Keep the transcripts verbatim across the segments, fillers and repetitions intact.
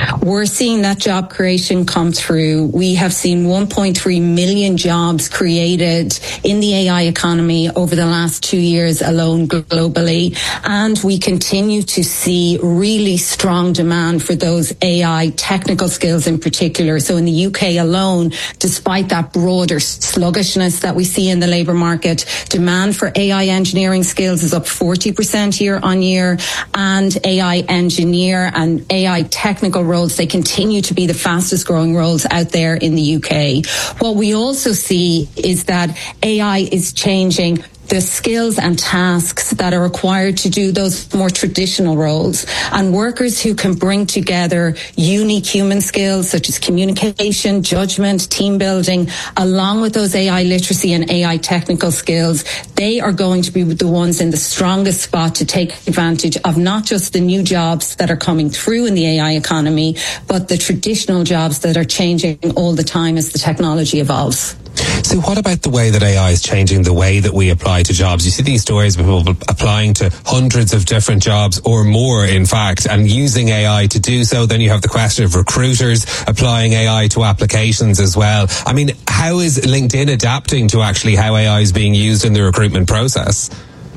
We're seeing that job creation come through. We have seen one point three million jobs created in the A I economy over the last two years alone globally. And we continue to see really strong demand for those A I technical skills in particular. So in the U K alone, despite that broader sluggishness that we see in the labour market, demand for A I engineering skills is up forty percent year on year, and A I engineer and A I technical roles, they continue to be the fastest growing roles out there in the U K. What we also see is that A I is changing the skills and tasks that are required to do those more traditional roles, and workers who can bring together unique human skills such as communication, judgment, team building, along with those A I literacy and A I technical skills, they are going to be the ones in the strongest spot to take advantage of not just the new jobs that are coming through in the A I economy, but the traditional jobs that are changing all the time as the technology evolves. So what about the way that A I is changing the way that we apply to jobs? You see these stories of people applying to hundreds of different jobs or more, in fact, and using A I to do so. Then you have the question of recruiters applying A I to applications as well. I mean, how is LinkedIn adapting to actually how A I is being used in the recruitment process?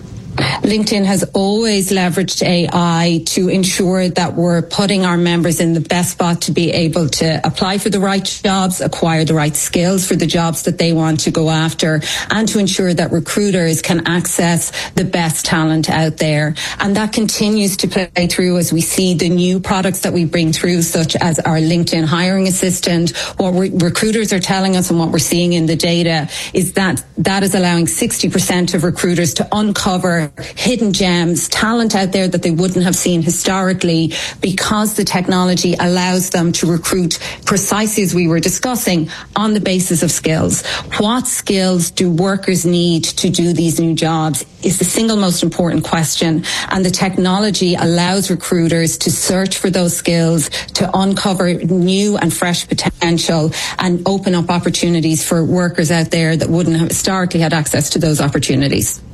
LinkedIn has always leveraged A I to ensure that we're putting our members in the best spot to be able to apply for the right jobs, acquire the right skills for the jobs that they want to go after, and to ensure that recruiters can access the best talent out there. And that continues to play through as we see the new products that we bring through, such as our LinkedIn Hiring Assistant. What re- recruiters are telling us and what we're seeing in the data is that that is allowing sixty percent of recruiters to uncover hidden gems, talent out there that they wouldn't have seen historically, because the technology allows them to recruit precisely as we were discussing on the basis of skills. What skills do workers need to do these new jobs is the single most important question, and the technology allows recruiters to search for those skills, to uncover new and fresh potential, and open up opportunities for workers out there that wouldn't have historically had access to those opportunities.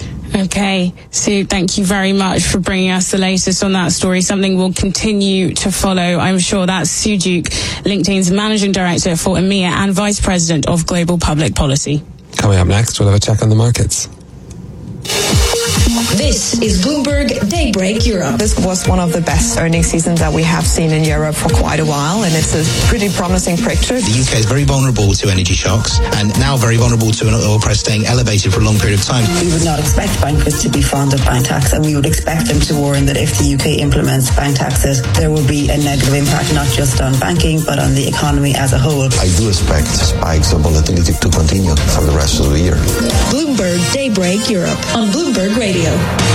Okay, Sue, thank you very much for bringing us the latest on that story. Something we'll continue to follow, I'm sure. That's Sue Duke, LinkedIn's Managing Director for EMEA and Vice President of Global Public Policy. Coming up next, we'll have a check on the markets. This is Bloomberg Daybreak Europe. This was one of the best earnings seasons that we have seen in Europe for quite a while, and it's a pretty promising picture. The U K is very vulnerable to energy shocks, and now very vulnerable to an oil price staying elevated for a long period of time. We would not expect bankers to be fond of bank tax, and we would expect them to warn that if the U K implements bank taxes, there will be a negative impact not just on banking, but on the economy as a whole. I do expect spikes of volatility to continue for the rest of the year. Bloomberg Daybreak Europe on Bloomberg Radio.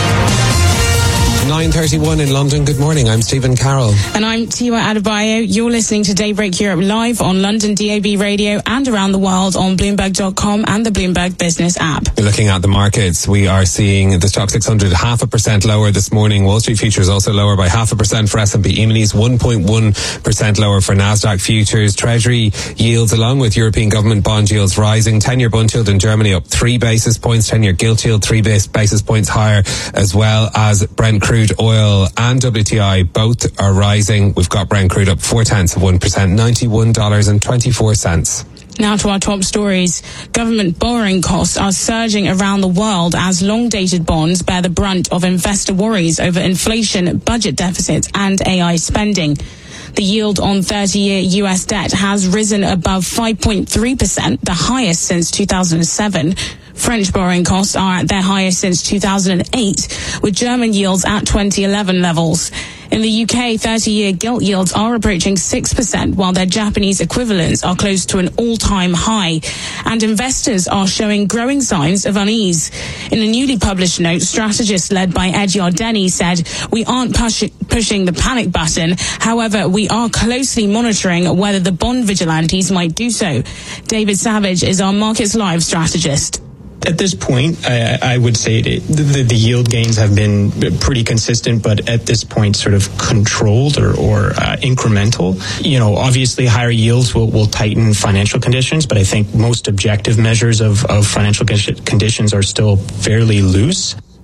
nine thirty-one in London. Good morning. I'm Stephen Carroll. And I'm Tiwa Adebayo. You're listening to Daybreak Europe live on London D A B radio and around the world on Bloomberg dot com and the Bloomberg Business app. Looking at the markets, we are seeing the stock six hundred half a percent lower this morning. Wall Street futures also lower by half a percent for S and P E-minis, one point one percent lower for Nasdaq futures. Treasury yields along with European government bond yields rising. ten-year bund yield in Germany up three basis points. ten-year gilt yield three basis points higher, as well as Brent crude oil and W T I both are rising. We've got Brent crude up four tenths of one percent, ninety-one dollars and twenty-four cents. Now to our top stories. Government borrowing costs are surging around the world as long-dated bonds bear the brunt of investor worries over inflation, budget deficits and A I spending. The yield on thirty-year U S debt has risen above five point three percent, the highest since two thousand seven. French borrowing costs are at their highest since two thousand eight, with German yields at twenty eleven levels. In the U K, thirty-year gilt yields are approaching six percent, while their Japanese equivalents are close to an all-time high. And investors are showing growing signs of unease. In a newly published note, strategists led by Ed Yardeni said, "We aren't push- pushing the panic button. However, we are closely monitoring whether the bond vigilantes might do so." David Savage is our Markets Live strategist. At this point, I, I would say the, the, the yield gains have been pretty consistent, but at this point sort of controlled or, or uh, incremental. You know, obviously higher yields will, will tighten financial conditions, but I think most objective measures of, of financial conditions are still fairly loose.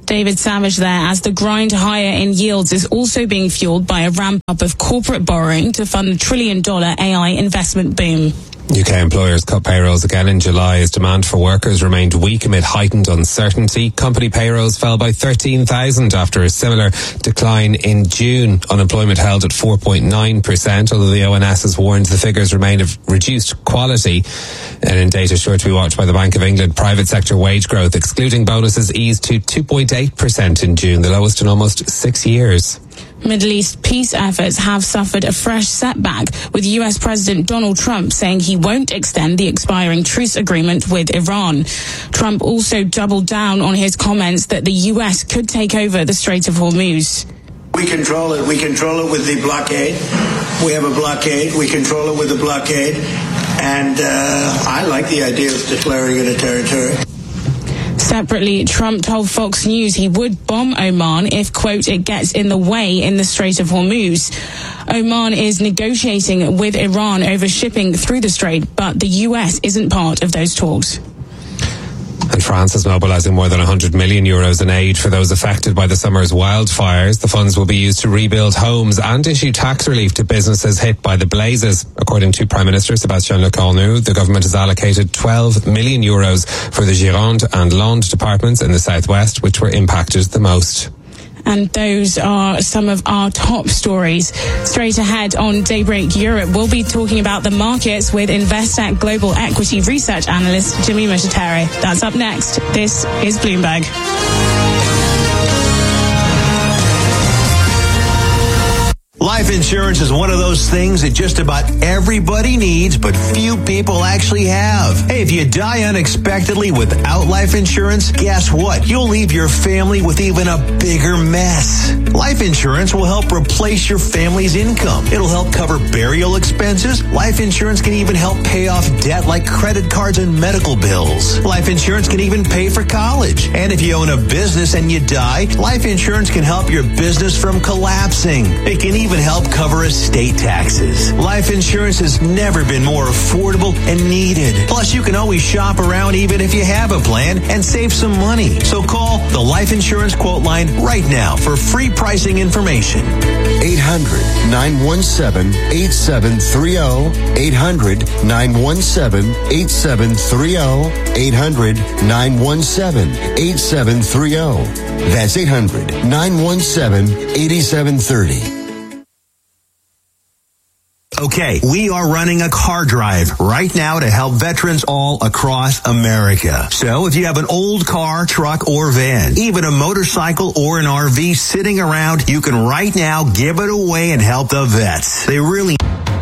David Savage there, as the grind higher in yields is also being fueled by a ramp-up of corporate borrowing to fund the trillion-dollar A I investment boom. U K employers cut payrolls again in July as demand for workers remained weak amid heightened uncertainty. Company payrolls fell by thirteen thousand after a similar decline in June. Unemployment held at four point nine percent, although the O N S has warned the figures remain of reduced quality. And in data sure to be watched by the Bank of England, private sector wage growth, excluding bonuses, eased to two point eight percent in June, the lowest in almost six years. Middle East peace efforts have suffered a fresh setback, with U S President Donald Trump saying he won't extend the expiring truce agreement with Iran. Trump also doubled down on his comments that the U S could take over the Strait of Hormuz. We control it. We control it with the blockade. We have a blockade. We control it with a blockade. And uh, I like the idea of declaring it a territory. Separately, Trump told Fox News he would bomb Oman if, quote, it gets in the way in the Strait of Hormuz. Oman is negotiating with Iran over shipping through the strait, but the U S isn't part of those talks. And France is mobilising more than one hundred million euros in aid for those affected by the summer's wildfires. The funds will be used to rebuild homes and issue tax relief to businesses hit by the blazes. According to Prime Minister Sébastien Lecornu, the government has allocated twelve million euros for the Gironde and Landes departments in the southwest, which were impacted the most. And those are some of our top stories. Straight ahead on Daybreak Europe, we'll be talking about the markets with Investec Global Equity Research Analyst Jemima Shateri. That's up next. This is Bloomberg. Life insurance is one of those things that just about everybody needs, but few people actually have. Hey, if you die unexpectedly without life insurance, guess what? You'll leave your family with even a bigger mess. Life insurance will help replace your family's income. It'll help cover burial expenses. Life insurance can even help pay off debt like credit cards and medical bills. Life insurance can even pay for college. And if you own a business and you die, life insurance can help your business from collapsing. It can even help cover estate taxes. Life insurance has never been more affordable and needed. Plus, you can always shop around even if you have a plan and save some money. So call the Life Insurance Quote Line right now for free pricing information. eight hundred, nine one seven, eight seven three zero. eight hundred, nine one seven, eight seven three zero. eight hundred, nine one seven, eight seven three zero. That's eight hundred, nine one seven, eight seven three zero. Okay, we are running a car drive right now to help veterans all across America. So if you have an old car, truck, or van, even a motorcycle or an R V sitting around, you can right now give it away and help the vets. They really...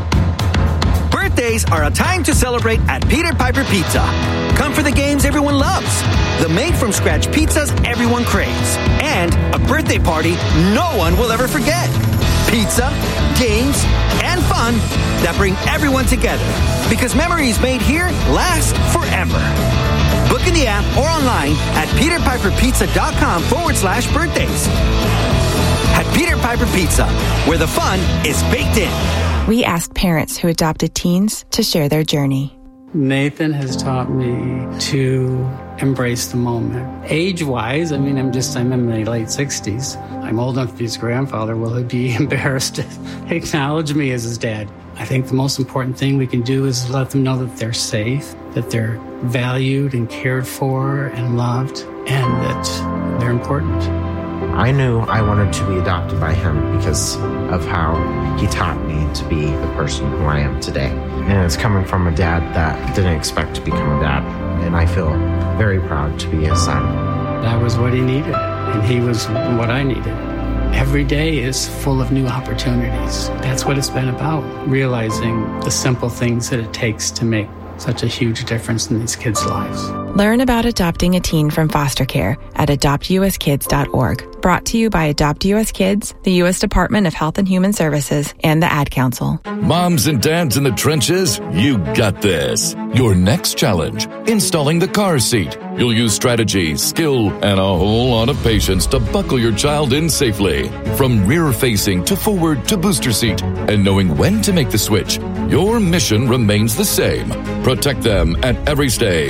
Birthdays are a time to celebrate at Peter Piper Pizza. Come for the games everyone loves, the made-from-scratch pizzas everyone craves, and a birthday party no one will ever forget. Pizza, games, and fun that bring everyone together. Because memories made here last forever. Book in the app or online at peterpiperpizza.com forward slash birthdays. At Peter Piper Pizza, where the fun is baked in. We asked parents who adopted teens to share their journey. Nathan has taught me to embrace the moment. Age-wise, I mean, I'm just, I'm in my late sixties. I'm old enough to be his grandfather. Will he be embarrassed to acknowledge me as his dad? I think the most important thing we can do is let them know that they're safe, that they're valued and cared for and loved, and that they're important. I knew I wanted to be adopted by him because of how he taught me to be the person who I am today. And it's coming from a dad that didn't expect to become a dad. And I feel very proud to be his son. That was what he needed, and he was what I needed. Every day is full of new opportunities. That's what it's been about, realizing the simple things that it takes to make such a huge difference in these kids' lives. Learn about adopting a teen from foster care at adopt u s kids dot org. Brought to you by Adopt U S Kids, the U S Department of Health and Human Services, and the Ad Council. Moms and dads in the trenches, you got this. Your next challenge, installing the car seat. You'll use strategy, skill, and a whole lot of patience to buckle your child in safely. From rear-facing to forward to booster seat. And knowing when to make the switch, your mission remains the same. Protect them at every stage.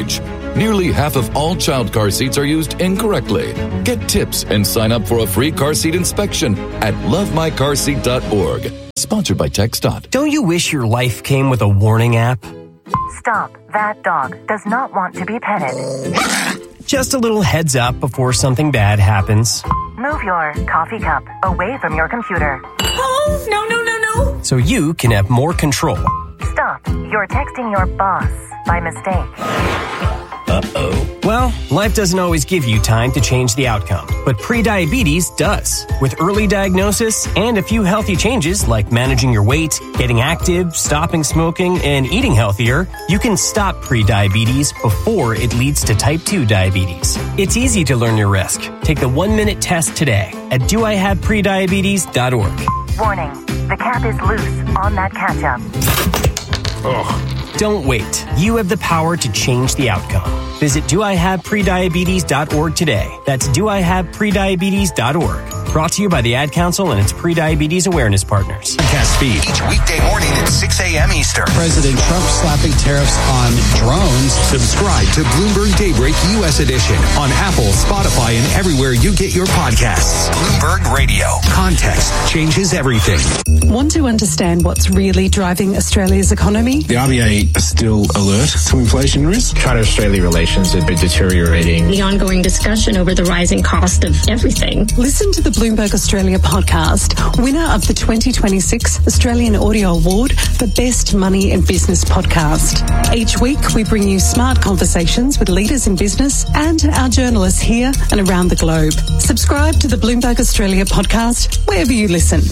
Nearly half of all child car seats are used incorrectly. Get tips and sign up for a free car seat inspection at love my car seat dot org. Sponsored by TxDOT. Don't you wish your life came with a warning app? Stop. That dog does not want to be petted. Just a little heads up before something bad happens. Move your coffee cup away from your computer. Oh, no, no, no, no. So you can have more control. Stop. You're texting your boss by mistake. Uh-oh. Well, life doesn't always give you time to change the outcome, but prediabetes does. With early diagnosis and a few healthy changes like managing your weight, getting active, stopping smoking, and eating healthier, you can stop prediabetes before it leads to type two diabetes. It's easy to learn your risk. Take the one-minute test today at do I have prediabetes dot org. Warning. The cap is loose on that ketchup. Ugh. Don't wait. You have the power to change the outcome. Visit do I have prediabetes dot org today. That's do I have prediabetes dot org. Brought to you by the Ad Council and its pre-diabetes awareness partners. Podcast feed each weekday morning at six a.m. Eastern. President Trump slapping tariffs on drones. Subscribe to Bloomberg Daybreak U S Edition on Apple, Spotify, and everywhere you get your podcasts. Bloomberg Radio. Context changes everything. Want to understand what's really driving Australia's economy? The R B A are still alert to inflation risk. China-Australia relations have been deteriorating. The ongoing discussion over the rising cost of everything. Listen to the Bloomberg Australia podcast, winner of the twenty twenty-six Australian Audio Award for Best Money and Business Podcast. Each week, we bring you smart conversations with leaders in business and our journalists here and around the globe. Subscribe to the Bloomberg Australia podcast wherever you listen.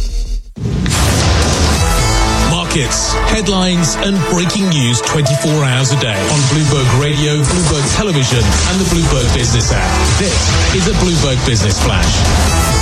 Markets, headlines and breaking news twenty-four hours a day on Bloomberg Radio, Bloomberg Television and the Bloomberg Business app. This is a Bloomberg Business Flash.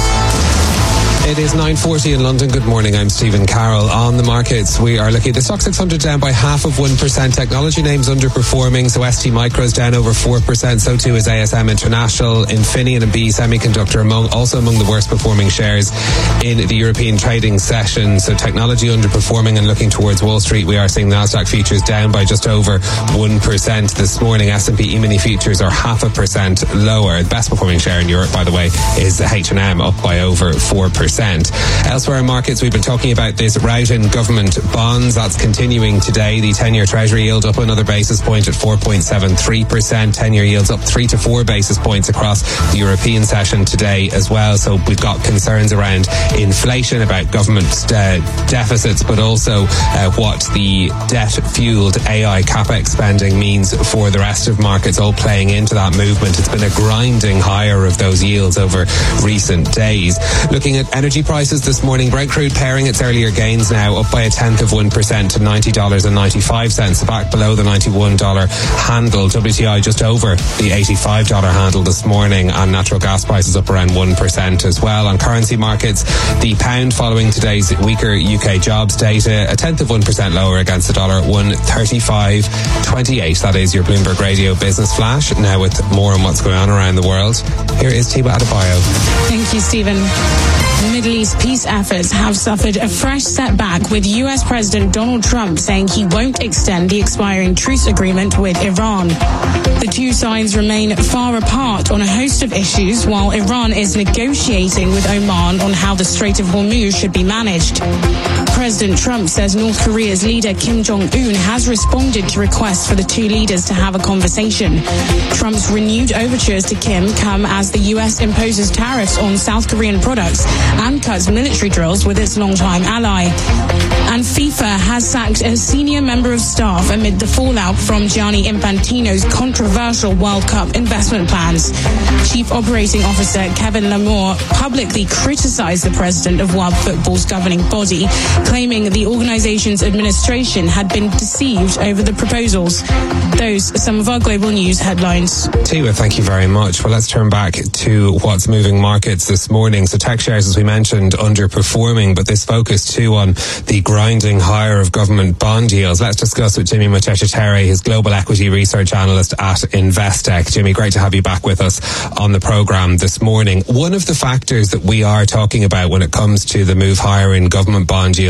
It is nine forty in London. Good morning. I'm Stephen Carroll. On the markets, we are looking at the stock six hundred down by half of one percent. Technology names underperforming. So S T Micro's down over four percent. So too is A S M International, Infineon and B E Semiconductor among, also among the worst performing shares in the European trading session. So technology underperforming and looking towards Wall Street. We are seeing Nasdaq futures down by just over one percent this morning. S and P E-mini futures are half a percent lower. The best performing share in Europe, by the way, is H and M, up by over four percent. Elsewhere in markets, we've been talking about this rout in government bonds. That's continuing today. The ten-year Treasury yield up another basis point at four point seven three percent. ten-year yields up three to four basis points across the European session today as well. So we've got concerns around inflation, about government uh, deficits, but also uh, what the debt-fueled A I capex spending means for the rest of markets, all playing into that movement. It's been a grinding higher of those yields over recent days. Looking at energy prices this morning, Brent crude pairing its earlier gains now, up by a tenth of one percent to ninety dollars and ninety-five cents, back below the ninety-one dollars handle. W T I just over the eighty-five dollars handle this morning, and natural gas prices up around one percent as well. On currency markets, the pound following today's weaker U K jobs data, a tenth of one percent lower against the dollar, one thirty-five twenty-eight. That is your Bloomberg Radio Business Flash. Now with more on what's going on around the world, here is Tiba Adebayo. Thank you, Stephen. The Middle East peace efforts have suffered a fresh setback, with U S President Donald Trump saying he won't extend the expiring truce agreement with Iran. The two sides remain far apart on a host of issues, while Iran is negotiating with Oman on how the Strait of Hormuz should be managed. President Trump says North Korea's leader Kim Jong-un has responded to requests for the two leaders to have a conversation. Trump's renewed overtures to Kim come as the U S imposes tariffs on South Korean products and cuts military drills with its longtime ally. And FIFA has sacked a senior member of staff amid the fallout from Gianni Infantino's controversial World Cup investment plans. Chief Operating Officer Kevin Lamore publicly criticized the president of World Football's governing body, claiming the organization's administration had been deceived over the proposals. Those are some of our global news headlines. Tiwa, thank you very much. Well, let's turn back to what's moving markets this morning. So tech shares, as we mentioned, underperforming, but this focus too on the grinding higher of government bond yields. Let's discuss with Jimmy Muchechetere, his global equity research analyst at Investec. Jimmy, great to have you back with us on the program this morning. One of the factors that we are talking about when it comes to the move higher in government bond yields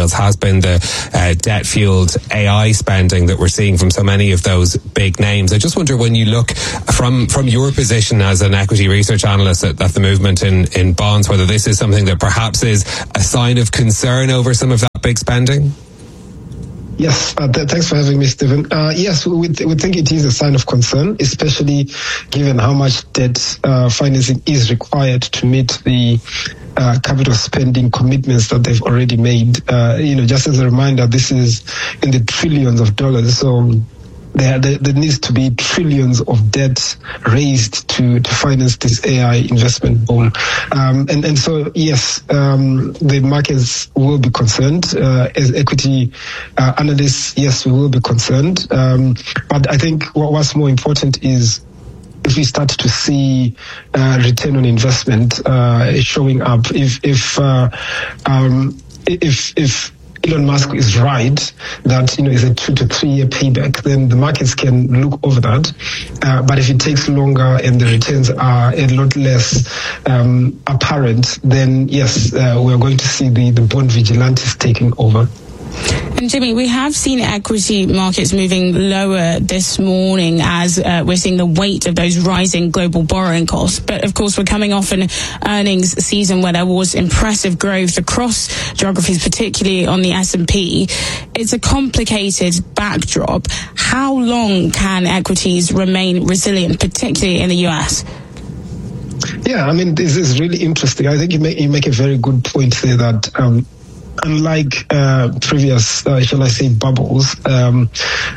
yields has been the uh, debt-fueled A I spending that we're seeing from so many of those big names. I just wonder, when you look from from your position as an equity research analyst at, at the movement in, in bonds, whether this is something that perhaps is a sign of concern over some of that big spending? Yes, uh, th- thanks for having me, Stephen. Uh, yes, we, th- we think it is a sign of concern, especially given how much debt uh, financing is required to meet the uh, capital spending commitments that they've already made. Uh, you know, just as a reminder, this is in the trillions of dollars. So There, there, there needs to be trillions of debt raised to, to finance this A I investment boom. Um, and, and so, yes, um, the markets will be concerned. Uh, as equity uh, analysts, yes, we will be concerned. Um, but I think what, what's more important is if we start to see uh, return on investment uh, showing up, if, if, uh, um, if, if, Elon Musk is right that, you know, it's a two to three year payback, then the markets can look over that. Uh, but if it takes longer and the returns are a lot less um, apparent, then yes, uh, we're going to see the, the bond vigilantes taking over. And Jimmy, we have seen equity markets moving lower this morning as uh, we're seeing the weight of those rising global borrowing costs. But of course, we're coming off an earnings season where there was impressive growth across geographies, particularly on the S and P. It's a complicated backdrop. How long can equities remain resilient, particularly in the U S? Yeah, I mean, this is really interesting. I think you make, you make a very good point there that um, unlike uh, previous, uh, shall I say, bubbles, um,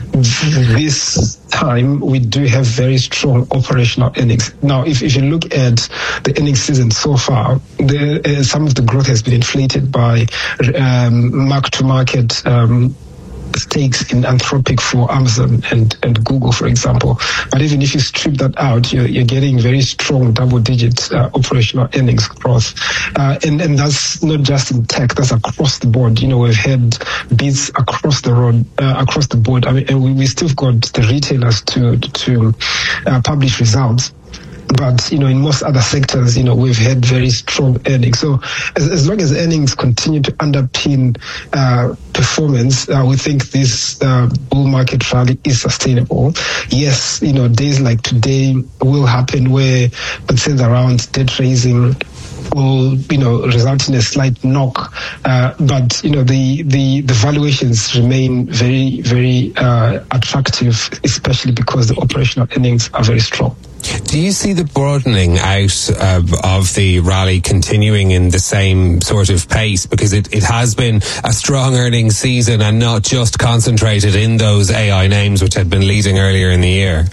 this time we do have very strong operational earnings. Now, if, if you look at the earnings season so far, the, uh, some of the growth has been inflated by um, mark-to-market um stakes in Anthropic for Amazon and, and Google, for example. But even if you strip that out, you're, you're getting very strong double-digit uh, operational earnings growth. Uh, and, and that's not just in tech, that's across the board. You know, we've had beats across the road, uh, across the board. I mean, and we, we still got the retailers to, to uh, publish results. But, you know, in most other sectors, you know, we've had very strong earnings. So as, as long as earnings continue to underpin uh, performance, uh, we think this uh, bull market rally is sustainable. Yes, you know, days like today will happen where concerns around debt raising will, you know, result in a slight knock. Uh, but, you know, the, the, the valuations remain very, very uh, attractive, especially because the operational earnings are very strong. Do you see the broadening out uh, of the rally continuing in the same sort of pace? Because it, it has been a strong earnings season and not just concentrated in those A I names which had been leading earlier in the year.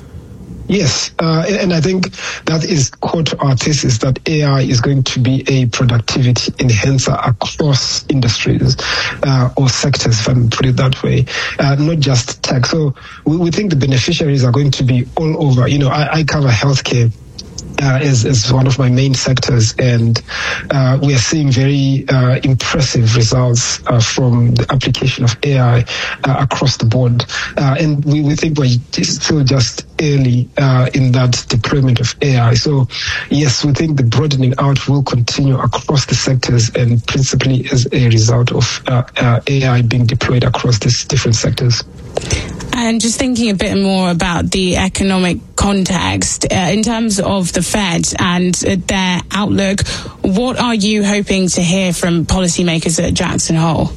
Yes, uh, and I think that is core to our thesis that A I is going to be a productivity enhancer across industries uh, or sectors, if I can put it that way, uh, not just tech. So we, we think the beneficiaries are going to be all over. You know, I, I cover healthcare. Uh, is, is one of my main sectors, and uh, we are seeing very uh, impressive results uh, from the application of A I uh, across the board. Uh, and we, we think we're still just early uh, in that deployment of A I. So, yes, we think the broadening out will continue across the sectors, and principally as a result of uh, uh, A I being deployed across these different sectors. And just thinking a bit more about the economic context, uh, in terms of the Fed and uh, their outlook, what are you hoping to hear from policymakers at Jackson Hole?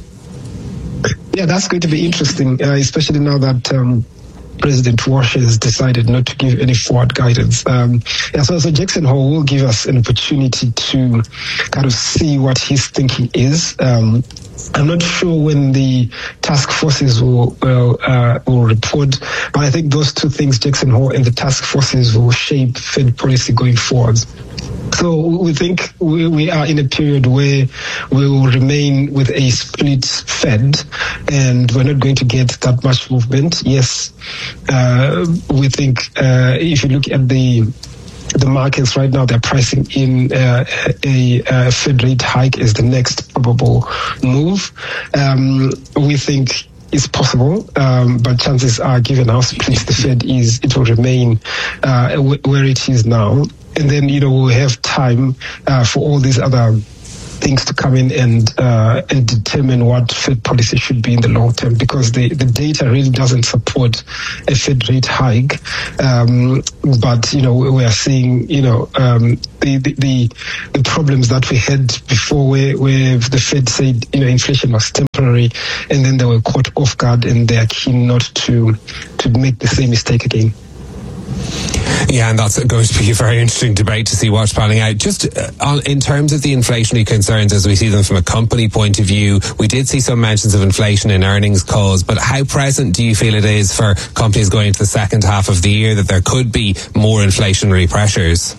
Yeah, that's going to be interesting, uh, especially now that um, President Walsh has decided not to give any forward guidance. Um, yeah, so, so Jackson Hole will give us an opportunity to kind of see what his thinking is. Um, I'm not sure when the task forces will will, uh, will report, but I think those two things, Jackson Hole and the task forces, will shape Fed policy going forward. So we think we, we are in a period where we will remain with a split Fed, and we're not going to get that much movement. Yes, uh, we think uh, if you look at the the markets right now, they're pricing in uh, a, a Fed rate hike as the next probable move. Um, we think it's possible, um, but chances are, given how split the Fed is, it will remain uh, where it is now. And then, you know, we'll have time uh, for all these other things to come in and uh, and determine what Fed policy should be in the long term, because the, the data really doesn't support a Fed rate hike. Um, but you know, we are seeing you know um, the, the the the problems that we had before, where where the Fed said you know inflation was temporary, and then they were caught off guard and they are keen not to to make the same mistake again. Yeah, and that's going to be a very interesting debate to see what's panning out. Just uh, on, in terms of the inflationary concerns as we see them from a company point of view, we did see some mentions of inflation in earnings calls, but how present do you feel it is for companies going into the second half of the year that there could be more inflationary pressures?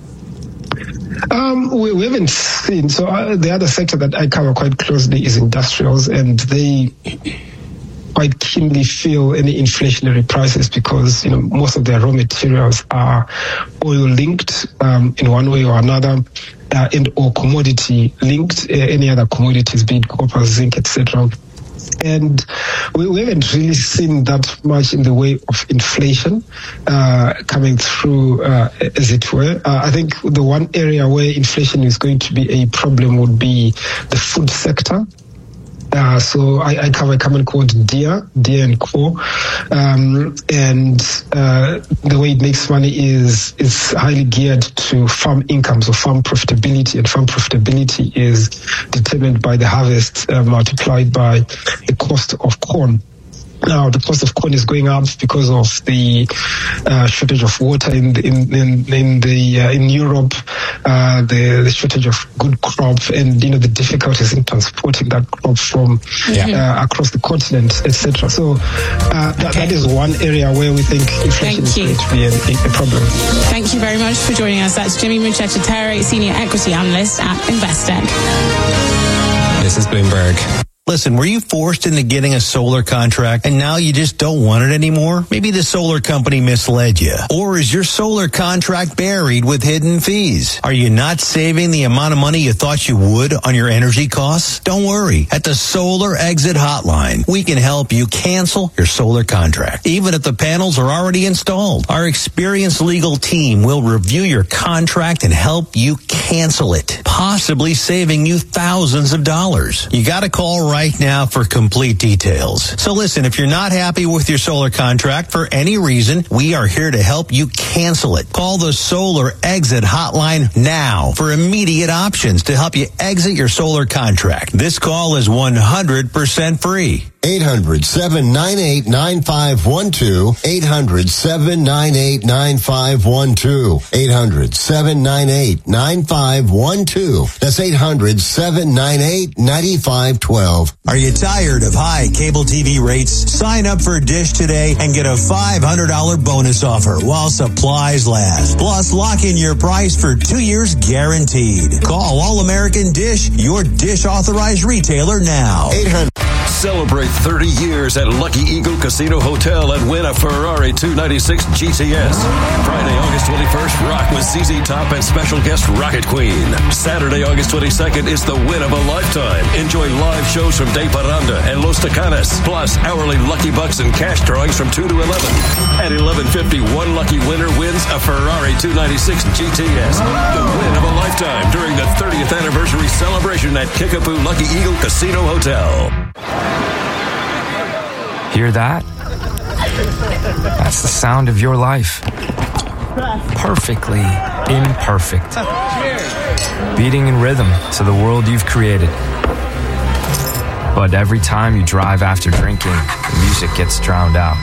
Um, we, we haven't seen. So uh, the other sector that I cover quite closely is industrials, and they quite keenly feel any inflationary prices because you know most of their raw materials are oil linked um, in one way or another, uh, and or commodity linked. Uh, any other commodities, be it copper, zinc, et cetera. And we, we haven't really seen that much in the way of inflation uh, coming through, uh, as it were. Uh, I think the one area where inflation is going to be a problem would be the food sector. Uh, so I, I cover a company called Deere, Deere and Co. Um, and uh, the way it makes money is is highly geared to farm incomes or farm profitability, and farm profitability is determined by the harvest uh, multiplied by the cost of corn. Now, the cost of corn is going up because of the uh, shortage of water in the, in in, in the uh, in Europe, uh, the, the shortage of good crop, and you know the difficulties in transporting that crop from yeah. uh, across the continent, et cetera. So uh, that, okay. that is one area where we think inflation is going to be a, a problem. Thank you very much for joining us. That's Jimmy Mucheta-Terre, Senior Equity Analyst at Investec. This is Bloomberg. Listen, were you forced into getting a solar contract and now you just don't want it anymore? Maybe the solar company misled you. Or is your solar contract buried with hidden fees? Are you not saving the amount of money you thought you would on your energy costs? Don't worry. At the Solar Exit Hotline, we can help you cancel your solar contract, even if the panels are already installed. Our experienced legal team will review your contract and help you cancel it, possibly saving you thousands of dollars. You got to call right right now for complete details. So listen, if you're not happy with your solar contract for any reason, we are here to help you cancel it. Call the Solar Exit Hotline now for immediate options to help you exit your solar contract. This call is one hundred percent free. eight hundred, seven nine eight, nine five one two. eight hundred, seven nine eight, nine five one two. eight hundred, seven nine eight, nine five one two. That's eight hundred, seven nine eight, nine five one two. Are you tired of high cable T V rates? Sign up for Dish today and get a five hundred dollars bonus offer while supplies last. Plus, lock in your price for two years guaranteed. Call All American Dish, your Dish authorized retailer now. eight hundred. Celebrate thirty years at Lucky Eagle Casino Hotel and win a Ferrari two ninety-six G T S. Friday, August twenty-first, rock with Z Z Top and special guest Rocket Queen. Saturday, August twenty-second is the win of a lifetime. Enjoy live shows from De Paranda and Los Tacanas, plus hourly Lucky Bucks and cash drawings from two to eleven. At eleven fifty, one lucky winner wins a Ferrari two ninety-six G T S. The win of a lifetime during the thirtieth anniversary celebration at Kickapoo Lucky Eagle Casino Hotel. Hear that? That's the sound of your life. Perfectly imperfect. Beating in rhythm to the world you've created. But every time you drive after drinking, the music gets drowned out.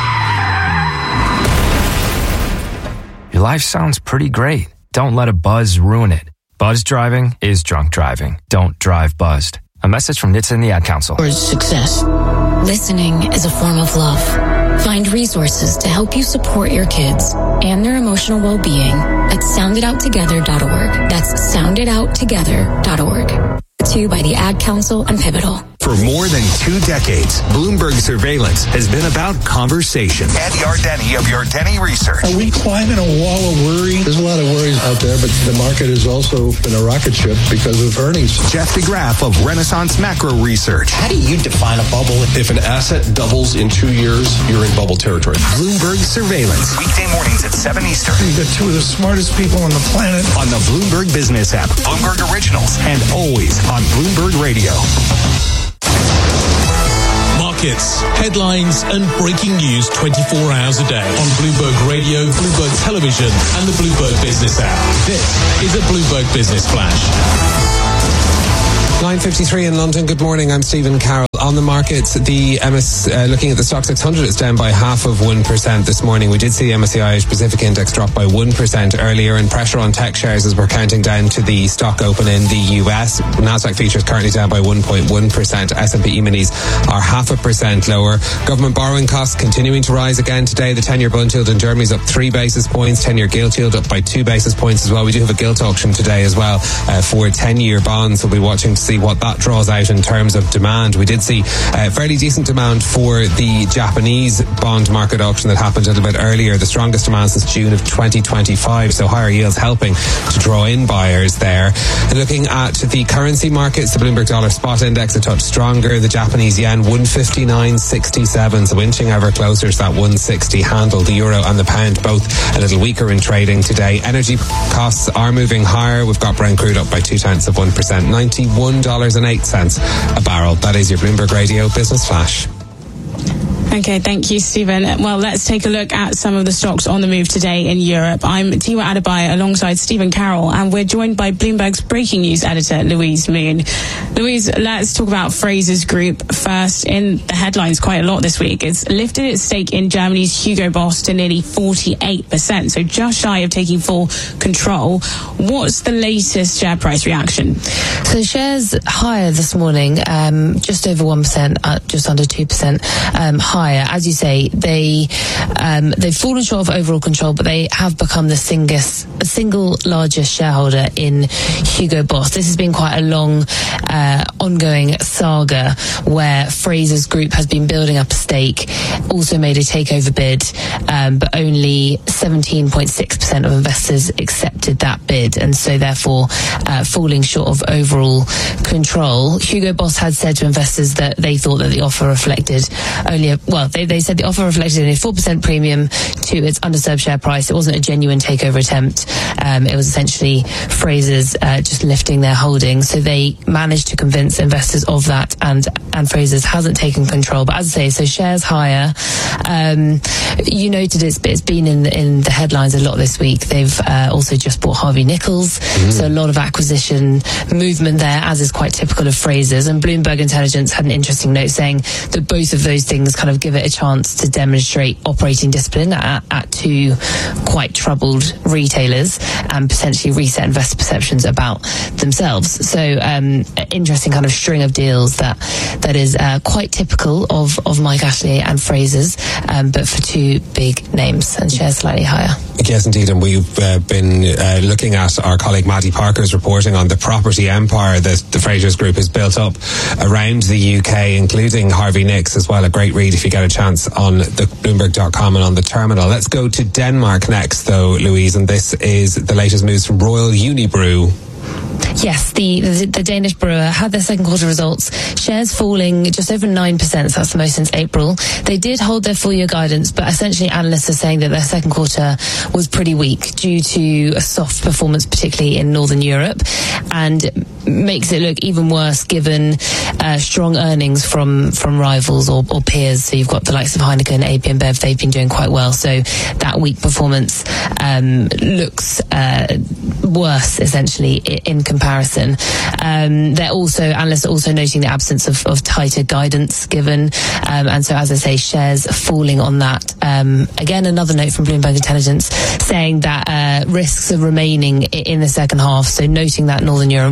Your life sounds pretty great. Don't let a buzz ruin it. Buzz driving is drunk driving. Don't drive buzzed. A message from N H T S A and the Ad Council. For success. Listening is a form of love. Find resources to help you support your kids and their emotional well-being at sound it out together dot org. That's sound it out together dot org. To you by the Ad Council and Pivotal. For more than two decades, Bloomberg Surveillance has been about conversation. Ed Yardeni of Yardeni Research. Are we climbing a wall of worry? There's a lot of worries out there, but the market has also been a rocket ship because of earnings. Jeff DeGraff of Renaissance Macro Research. How do you define a bubble? If an asset doubles in two years, you're in bubble territory. Bloomberg Surveillance. Weekday mornings at seven Eastern. You've got two of the smartest people on the planet. On the Bloomberg Business app, Bloomberg Originals, and always on Bloomberg Radio. Markets, headlines, and breaking news twenty-four hours a day on Bloomberg Radio, Bloomberg Television, and the Bloomberg Business app. This is a Bloomberg Business Flash. nine fifty-three in London. Good morning. I'm Stephen Carroll. On the markets, the M S, uh, looking at the stock six hundred, it's down by half of one percent this morning. We did see the M S C I Asia Pacific Index drop by one percent earlier, and pressure on tech shares as we're counting down to the stock open in the U S. Nasdaq futures currently down by one point one percent. S and P E-minis are half a percent lower. Government borrowing costs continuing to rise again today. The ten-year bond yield in Germany is up three basis points. ten-year gilt yield up by two basis points as well. We do have a gilt auction today as well uh, for ten-year bonds. We'll be watching to see what that draws out in terms of demand. We did see uh, fairly decent demand for the Japanese bond market auction that happened a little bit earlier, the strongest demand since June of twenty twenty-five, so higher yields helping to draw in buyers there. And looking at the currency markets, the Bloomberg dollar spot index a touch stronger, the Japanese yen one fifty-nine sixty-seven, so inching ever closer to that one sixty handle. The euro and the pound both a little weaker in trading today. Energy costs are moving higher. We've got Brent crude up by two tenths of one percent, ninety-one dollars and eight cents a barrel. That is your Bloomberg Radio Business Flash. Okay, thank you, Stephen. Well, let's take a look at some of the stocks on the move today in Europe. I'm Tiwa Adebayo alongside Stephen Carroll, and we're joined by Bloomberg's breaking news editor, Louise Moon. Louise, let's talk about Frasers Group first. In the headlines quite a lot this week, it's lifted its stake in Germany's Hugo Boss to nearly forty-eight percent, so just shy of taking full control. What's the latest share price reaction? So shares higher this morning, um, just over one percent, uh, just under two percent um, higher. As you say, they, um, they've fallen short of overall control, but they have become the single, single largest shareholder in Hugo Boss. This has been quite a long, uh, ongoing saga where Frasers Group has been building up a stake, also made a takeover bid, um, but only seventeen point six percent of investors accepted that bid, and so therefore uh, falling short of overall control. Hugo Boss had said to investors that they thought that the offer reflected only a well, they, they said the offer reflected a four percent premium to its undisturbed share price. It wasn't a genuine takeover attempt. Um, it was essentially Frasers uh, just lifting their holding. So they managed to convince investors of that, and, and Frasers hasn't taken control. But as I say, so shares higher. Um, you noted it's, it's been in, in the headlines a lot this week. They've uh, also just bought Harvey Nichols. Mm. So a lot of acquisition movement there, as is quite typical of Frasers. And Bloomberg Intelligence had an interesting note saying that both of those things kind of give it a chance to demonstrate operating discipline at, at two quite troubled retailers and potentially reset investor perceptions about themselves. So um, interesting kind of string of deals that that is uh, quite typical of, of Mike Ashley and Frasers, um, but for two big names, and shares slightly higher. Yes, indeed, and we've uh, been uh, looking at our colleague Maddie Parker's reporting on the property empire that the Frasers Group has built up around the U K, including Harvey Nicks as well. A great read if you get a chance on the Bloomberg dot com and on the terminal. Let's go to Denmark next, though, Louise, and this is the latest news from Royal Unibrew. Yes, the, the the Danish brewer had their second quarter results. Shares falling just over nine percent, so that's the most since April. They did hold their full year guidance, but essentially analysts are saying that their second quarter was pretty weak due to a soft performance, particularly in Northern Europe, and makes it look even worse given uh, strong earnings from, from rivals or, or peers. So you've got the likes of Heineken, A P and Bev, they've been doing quite well. So that weak performance um, looks uh, worse, essentially, in comparison. Um, they're also, analysts are also noting the absence of, of tighter guidance given. Um, and so, as I say, shares falling on that. Um, again, another note from Bloomberg Intelligence saying that uh, risks are remaining in the second half. So noting that Northern Europe weakness,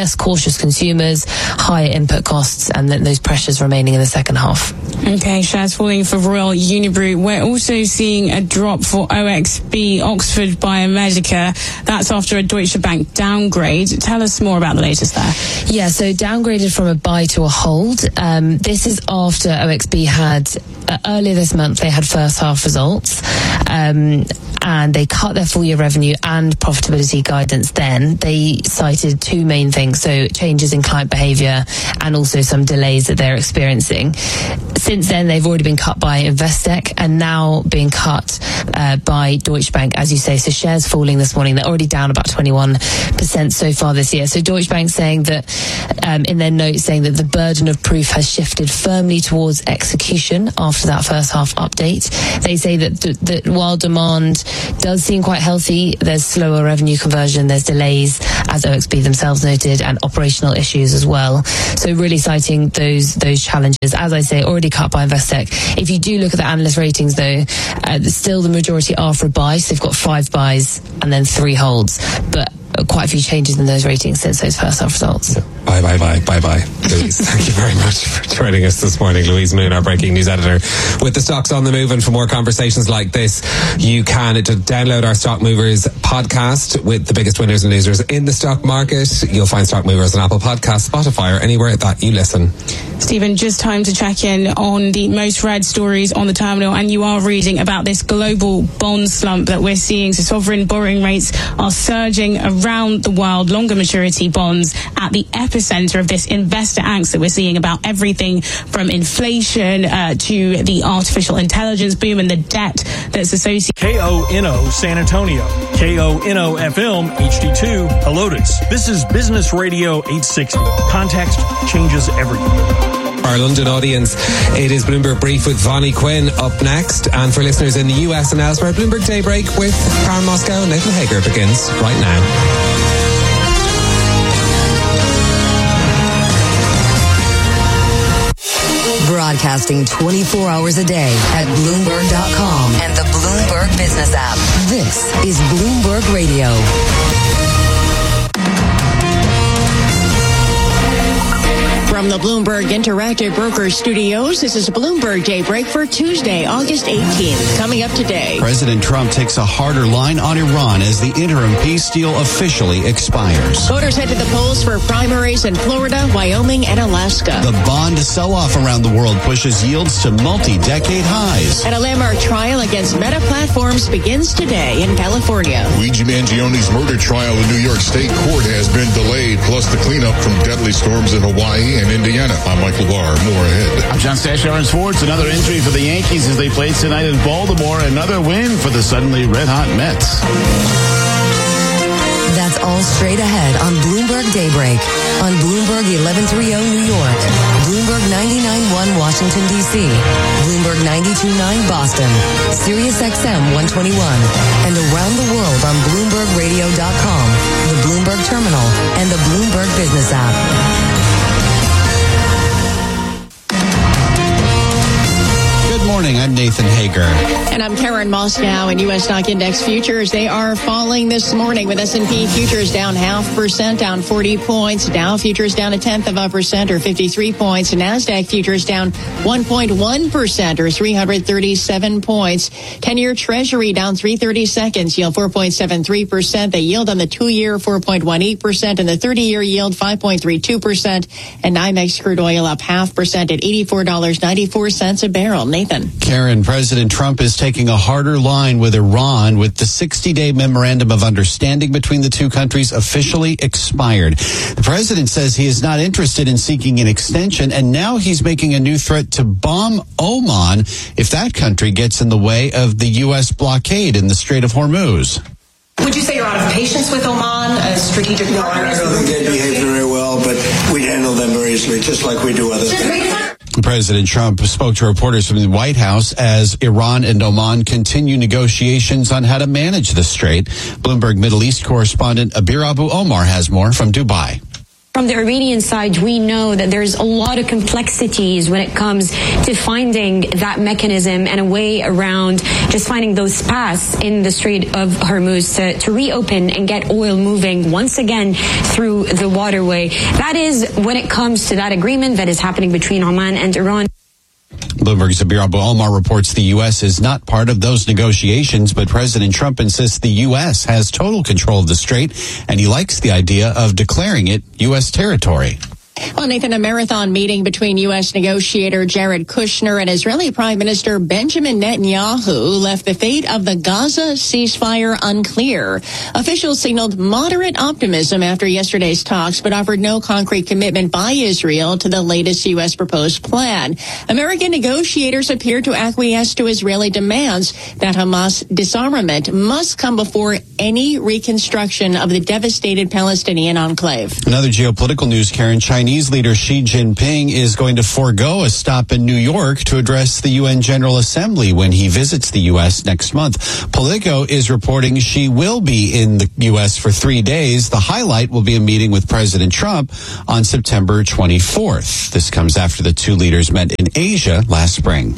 less cautious consumers, higher input costs, and then those pressures remaining in the second half. Okay, shares falling for Royal Unibrew. We're also seeing a drop for O X B, Oxford Biomedica. That's after a Deutsche Bank downgrade. Tell us more about the latest there. Yeah, so downgraded from a buy to a hold. Um, this is after O X B had, uh, earlier this month, they had first half results. Um, and they cut their full year revenue and profitability guidance then. They cited two main things, so changes in client behaviour and also some delays that they're experiencing. Since then, they've already been cut by Investec and now being cut uh, by Deutsche Bank, as you say. So shares falling this morning. They're already down about twenty-one percent so far this year. So Deutsche Bank saying that, um, in their notes, saying that the burden of proof has shifted firmly towards execution after that first half update. They say that, th- that while demand does seem quite healthy, there's slower revenue conversion, there's delays, as O X B themselves noted, and operational issues as well. So really citing those those challenges. As I say, already cut by Investec. If you do look at the analyst ratings though, uh, still the majority are for buys. They've got five buys and then three holds. But quite a few changes in those ratings since those first half results. Yeah. Bye, bye, bye, bye, bye. Louise, thank you very much for joining us this morning. Louise Moon, our breaking news editor. With the stocks on the move, and for more conversations like this, you can download our Stock Movers podcast with the biggest winners and losers in the stock market. You'll find Stock Movers on Apple Podcasts, Spotify, or anywhere that you listen. Stephen, just time to check in on the most read stories on the terminal, and you are reading about this global bond slump that we're seeing. So sovereign borrowing rates are surging around the world, longer maturity bonds at the epicenter of this investor angst that we're seeing about everything from inflation uh, to the artificial intelligence boom and the debt that's associated. K O N O San Antonio, K O N O F M H D two Helotes. This is Business Radio eight sixty. Context changes everything. Our London audience, it is Bloomberg Brief with Vonnie Quinn up next. And for listeners in the U S and elsewhere, Bloomberg Daybreak with Karen Moscow and Nathan Hager begins right now. Broadcasting twenty-four hours a day at Bloomberg dot com and the Bloomberg Business app. This is Bloomberg Radio. From the Bloomberg Interactive Brokers Studios, this is Bloomberg Daybreak for Tuesday, August eighteenth. Coming up today, President Trump takes a harder line on Iran as the interim peace deal officially expires. Voters head to the polls for primaries in Florida, Wyoming, and Alaska. The bond sell-off around the world pushes yields to multi-decade highs. And a landmark trial against Meta Platforms begins today in California. Luigi Mangione's murder trial in New York State Court has been delayed, plus the cleanup from deadly storms in Hawaii and Indiana. I'm Michael Barr. More ahead. I'm John Stashower in sports. Another entry for the Yankees as they played tonight in Baltimore. Another win for the suddenly red-hot Mets. That's all straight ahead on Bloomberg Daybreak on Bloomberg eleven thirty New York, Bloomberg ninety-nine point one Washington, D C, Bloomberg ninety-two point nine Boston, Sirius X M one twenty-one, and around the world on Bloomberg Radio dot com, the Bloomberg Terminal, and the Bloomberg Business app. Good morning, I'm Nathan Hager. And I'm Karen Moscow. And U S stock index futures, they are falling this morning with S and P futures down half percent, down forty points. Dow futures down a tenth of a percent or fifty-three points. NASDAQ futures down one point one percent or three hundred thirty-seven points. ten-year Treasury down three thirty-seconds, yield four point seven three percent. The yield on the two-year four point one eight percent and the thirty-year yield five point three two percent. And NYMEX crude oil up half percent at eighty-four dollars and ninety-four cents a barrel. Nathan. Karen, President Trump is taking a harder line with Iran with the sixty-day memorandum of understanding between the two countries officially expired. The president says he is not interested in seeking an extension, and now he's making a new threat to bomb Oman if that country gets in the way of the U S blockade in the Strait of Hormuz. Would you say you're out of patience with Oman, a strategic No, I don't think they behave very well, but we handle them very easily, just like we do other things. President Trump spoke to reporters from the White House as Iran and Oman continue negotiations on how to manage the strait. Bloomberg Middle East correspondent Abir Abu Omar has more from Dubai. From the Iranian side, we know that there's a lot of complexities when it comes to finding that mechanism and a way around just finding those paths in the Strait of Hormuz to, to reopen and get oil moving once again through the waterway. That is when it comes to that agreement that is happening between Oman and Iran. Bloomberg's Abir Abu-Omar reports the U S is not part of those negotiations, but President Trump insists the U S has total control of the strait, and he likes the idea of declaring it U S territory. Well, Nathan, a marathon meeting between U S negotiator Jared Kushner and Israeli Prime Minister Benjamin Netanyahu left the fate of the Gaza ceasefire unclear. Officials signaled moderate optimism after yesterday's talks, but offered no concrete commitment by Israel to the latest U S proposed plan. American negotiators appear to acquiesce to Israeli demands that Hamas disarmament must come before any reconstruction of the devastated Palestinian enclave. Another geopolitical news, Karen. Chinese leader Xi Jinping is going to forego a stop in New York to address the U N General Assembly when he visits the U S next month. Politico is reporting Xi will be in the U S for three days. The highlight will be a meeting with President Trump on September twenty-fourth. This comes after the two leaders met in Asia last spring.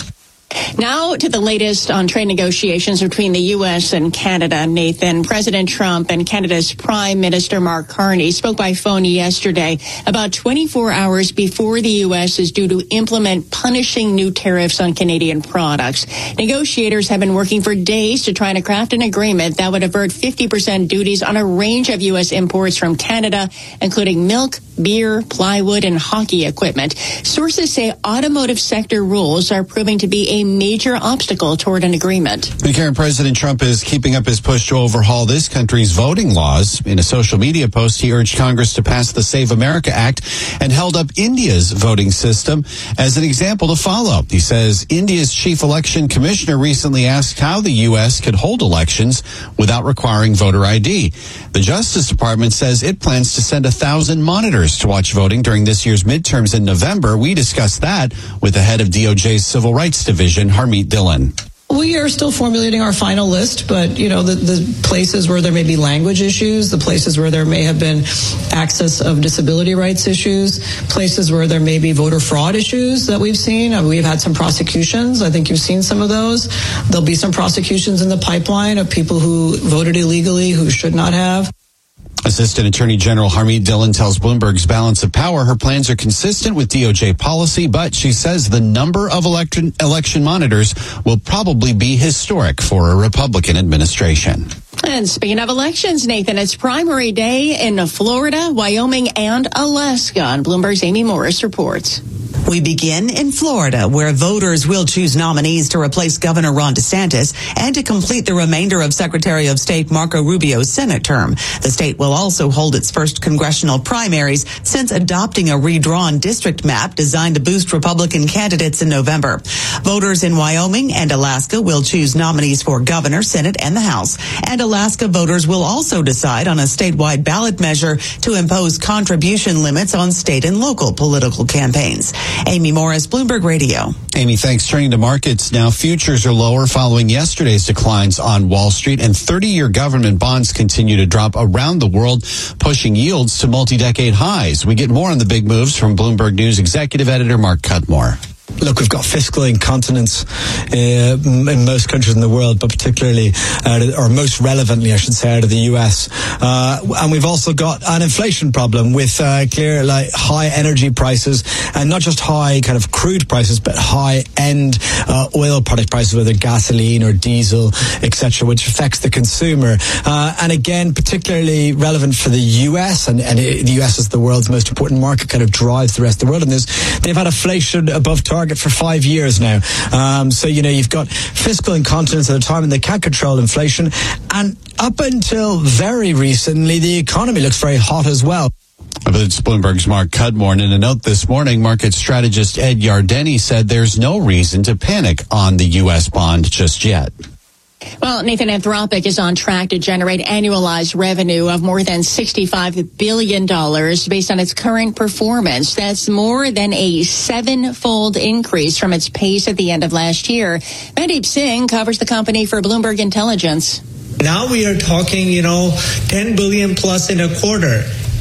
Now to the latest on trade negotiations between the U S and Canada, Nathan. President Trump and Canada's Prime Minister Mark Carney spoke by phone yesterday about twenty-four hours before the U S is due to implement punishing new tariffs on Canadian products. Negotiators have been working for days to try to craft an agreement that would avert fifty percent duties on a range of U S imports from Canada, including milk, beer, plywood, and hockey equipment. Sources say automotive sector rules are proving to be a major obstacle toward an agreement. And Karen, President Trump is keeping up his push to overhaul this country's voting laws. In a social media post, he urged Congress to pass the Save America Act and held up India's voting system as an example to follow. He says India's chief election commissioner recently asked how the U S could hold elections without requiring voter I D. The Justice Department says it plans to send a thousand monitors to watch voting during this year's midterms in November. We discussed that with the head of D O J's Civil Rights Division, Harmeet Dhillon. We are still formulating our final list, but, you know, the, the places where there may be language issues, the places where there may have been access of disability rights issues, places where there may be voter fraud issues that we've seen. Uh, we've had some prosecutions. I think you've seen some of those. There'll be some prosecutions in the pipeline of people who voted illegally, who should not have. Assistant Attorney General Harmeet Dhillon tells Bloomberg's Balance of Power her plans are consistent with D O J policy, but she says the number of election, election monitors will probably be historic for a Republican administration. And speaking of elections, Nathan, it's primary day in Florida, Wyoming, and Alaska. And Bloomberg's Amy Morris reports. We begin in Florida, where voters will choose nominees to replace Governor Ron DeSantis and to complete the remainder of Secretary of State Marco Rubio's Senate term. The state will also hold its first congressional primaries since adopting a redrawn district map designed to boost Republican candidates in November. Voters in Wyoming and Alaska will choose nominees for governor, Senate, and the House. And Alaska voters will also decide on a statewide ballot measure to impose contribution limits on state and local political campaigns. Amy Morris, Bloomberg Radio. Amy, thanks. Turning to markets now, futures are lower following yesterday's declines on Wall Street, and thirty-year government bonds continue to drop around the world, pushing yields to multi-decade highs. We get more on the big moves from Bloomberg News executive editor Mark Cudmore. Look, we've got fiscal incontinence uh, in most countries in the world, but particularly, out of, or most relevantly, I should say, out of the U S. Uh, and we've also got an inflation problem with uh, clear, like high energy prices, and not just high kind of crude prices, but high end uh, oil product prices, whether gasoline or diesel, et cetera, which affects the consumer. Uh, and again, particularly relevant for the U S, and, and it, the U S is the world's most important market, kind of drives the rest of the world in this. They've had inflation above target for five years now. Um, so, you know, you've got fiscal incontinence at a time when they can't control inflation. And up until very recently, the economy looks very hot as well. It's Bloomberg's Mark Cudmore. And in a note this morning, market strategist Ed Yardeni said there's no reason to panic on the U S bond just yet. Well, Nathan, Anthropic is on track to generate annualized revenue of more than sixty-five billion dollars based on its current performance. That's more than a seven-fold increase from its pace at the end of last year. Mandeep Singh covers the company for Bloomberg Intelligence. Now we are talking, you know, ten billion plus in a quarter.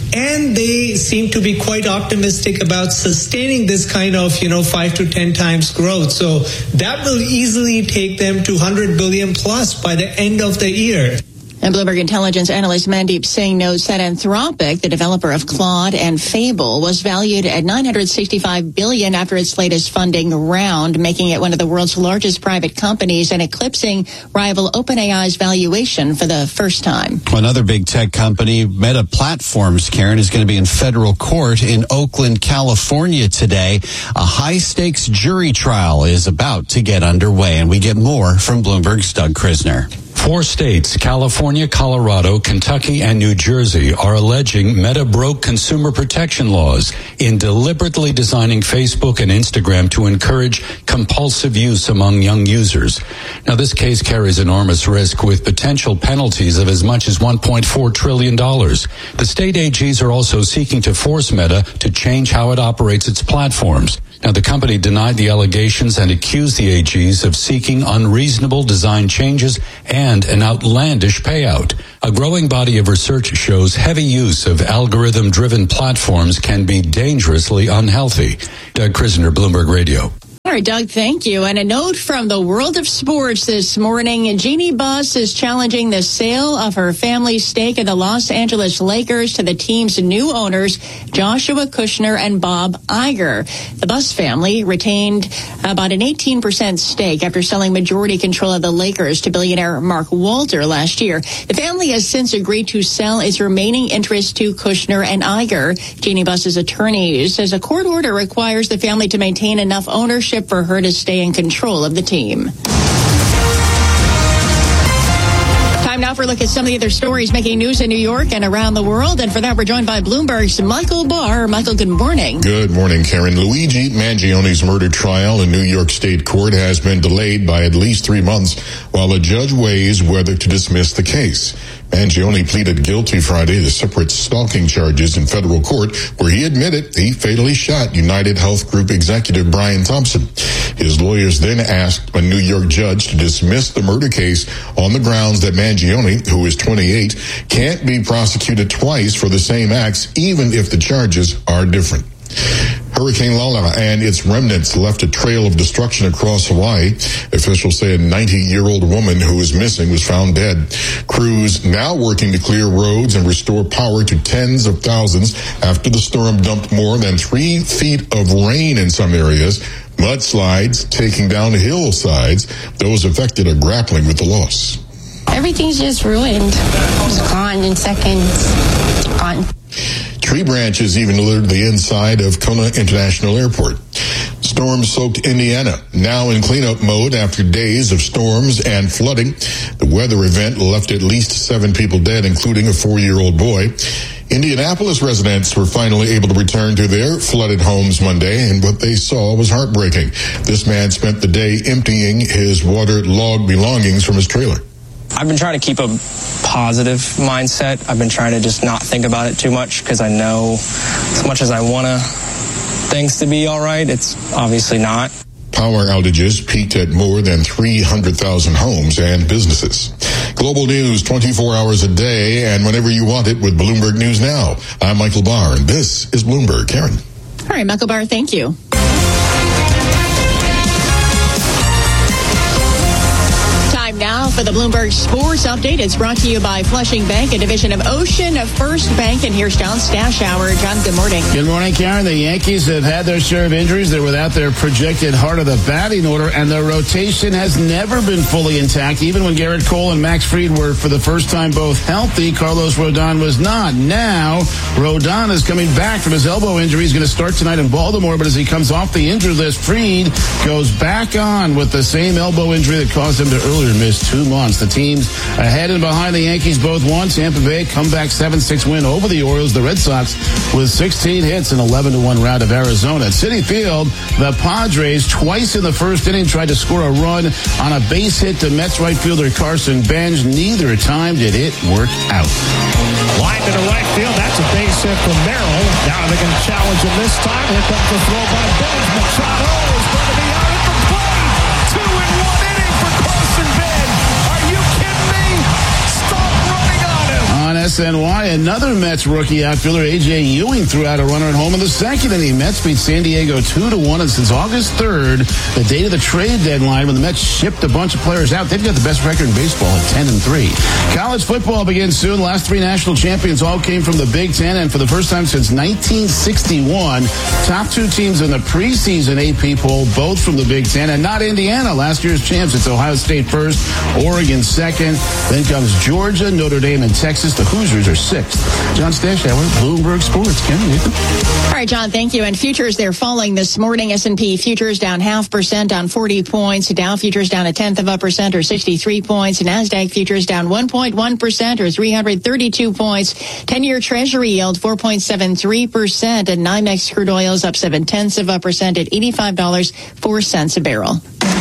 and they seem to be quite optimistic about sustaining this kind of, you know, five to ten times growth. So that will easily take them to one hundred billion plus by the end of the year. And Bloomberg Intelligence analyst Mandeep Singh notes that Anthropic, the developer of Claude and Fable, was valued at nine hundred sixty-five billion dollars after its latest funding round, making it one of the world's largest private companies and eclipsing rival OpenAI's valuation for the first time. Another big tech company, Meta Platforms, Karen, is going to be in federal court in Oakland, California today. A high-stakes jury trial is about to get underway, and we get more from Bloomberg's Doug Krisner. Four states, California, Colorado, Kentucky, and New Jersey, are alleging Meta broke consumer protection laws in deliberately designing Facebook and Instagram to encourage compulsive use among young users. Now, this case carries enormous risk with potential penalties of as much as one point four trillion dollars. The state A Gs are also seeking to force Meta to change how it operates its platforms. Now, the company denied the allegations and accused the A Gs of seeking unreasonable design changes and an outlandish payout. A growing body of research shows heavy use of algorithm-driven platforms can be dangerously unhealthy. Doug Krisner, Bloomberg Radio. All right, Doug, thank you. And a note from the world of sports this morning. Jeannie Buss is challenging the sale of her family's stake in the Los Angeles Lakers to the team's new owners, Joshua Kushner and Bob Iger. The Buss family retained about an eighteen percent stake after selling majority control of the Lakers to billionaire Mark Walter last year. The family has since agreed to sell its remaining interest to Kushner and Iger. Jeannie Buss's attorney says a court order requires the family to maintain enough ownership for her to stay in control of the team. Time now for a look at some of the other stories making news in New York and around the world. And for that, we're joined by Bloomberg's Michael Barr. Michael, good morning. Good morning, Karen. Luigi Mangioni's murder trial in New York State Court has been delayed by at least three months while a judge weighs whether to dismiss the case. Mangioni pleaded guilty Friday to separate stalking charges in federal court, where he admitted he fatally shot United Health Group executive Brian Thompson. His lawyers then asked a New York judge to dismiss the murder case on the grounds that Mangioni, who is twenty-eight, can't be prosecuted twice for the same acts, even if the charges are different. Hurricane Lala and its remnants left a trail of destruction across Hawaii. Officials say a ninety-year-old woman who was missing was found dead. Crews now working to clear roads and restore power to tens of thousands after the storm dumped more than three feet of rain in some areas. Mudslides taking down hillsides. Those affected are grappling with the loss. Everything's just ruined. It's gone in seconds. Gone. Tree branches even littered the inside of Kona International Airport. Storm-soaked Indiana, now in cleanup mode after days of storms and flooding. The weather event left at least seven people dead, including a four-year-old boy. Indianapolis residents were finally able to return to their flooded homes Monday, and what they saw was heartbreaking. This man spent the day emptying his waterlogged belongings from his trailer. I've been trying to keep a positive mindset. I've been trying to just not think about it too much because I know as much as I want to things to be all right, it's obviously not. Power outages peaked at more than three hundred thousand homes and businesses. Global news twenty-four hours a day and whenever you want it with Bloomberg News Now. I'm Michael Barr, and this is Bloomberg. Karen. All right, Michael Barr, thank you. Now for the Bloomberg Sports Update. It's brought to you by Flushing Bank, a division of Ocean First Bank. And here's John's Stash Hour. John, good morning. Good morning, Karen. The Yankees have had their share of injuries. They're without their projected heart of the batting order, and their rotation has never been fully intact. Even when Garrett Cole and Max Fried were, for the first time, both healthy, Carlos Rodon was not. Now, Rodon is coming back from his elbow injury. He's going to start tonight in Baltimore, but as he comes off the injured list, Fried goes back on with the same elbow injury that caused him to earlier miss two months. The teams ahead and behind the Yankees both won. Tampa Bay comeback seven six win over the Orioles. The Red Sox with sixteen hits and eleven to one rout of Arizona. At Citi Field, the Padres twice in the first inning tried to score a run on a base hit to Mets right fielder Carson Bench. Neither time did it work out. Line to the right field. That's a base hit from Merrill. Now they're going to challenge him this time. Here comes the throw by Bench. Machado is going to be out at the plate. Two in one inning for Carson Bench. On S S N Y. Another Mets rookie outfielder, A J Ewing, threw out a runner at home in the second inning. Mets beat San Diego two to one, and since August third, the date of the trade deadline, when the Mets shipped a bunch of players out, they've got the best record in baseball at ten and three. College football begins soon. Last three national champions all came from the Big Ten, and for the first time since nineteen sixty-one, top two teams in the preseason A P poll, both from the Big Ten, and not Indiana, last year's champs. It's Ohio State first, Oregon second, then comes Georgia, Notre Dame, and Texas. The Hoosiers are sixth. John Stashauer, Bloomberg Sports. Ken, Nathan. All right, John, thank you. And futures, they're falling this morning. S and P futures down half percent, down forty points. Dow futures down a tenth of a percent, or sixty-three points. NASDAQ futures down one point one percent, or three hundred thirty-two points. ten-year Treasury yield four point seven three percent, and NYMEX crude oil is up seven tenths of a percent at eighty-five dollars and four cents a barrel.